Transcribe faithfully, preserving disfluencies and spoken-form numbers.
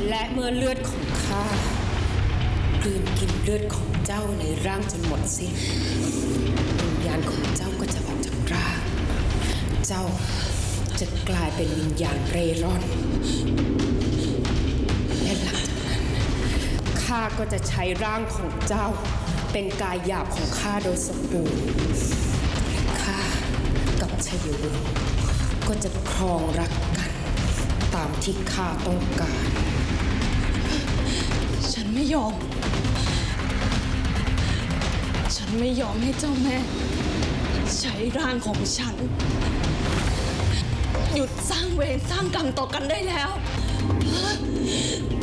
และเมื่อเลือดของข้ากลืนกินเลือดของเจ้าในร่างจนหมดสิ้นวิญญาณของเจ้าก็จะออกจากร่างเจ้าจะกลายเป็นวิญญาณเร่ร่อนและหลังจากนั้นข้าก็จะใช้ร่างของเจ้าเป็นกายหยาบของข้าโดยสมบูรณ์และข้ากับชัยวงศ์ก็จะครองรักกันตามที่ข้าต้องการฉันไม่ยอมฉันไม่ยอมให้เจ้าแม่ใช้ร่างของฉันหยุดสร้างเวรสร้างกรรมต่อกันได้แล้ว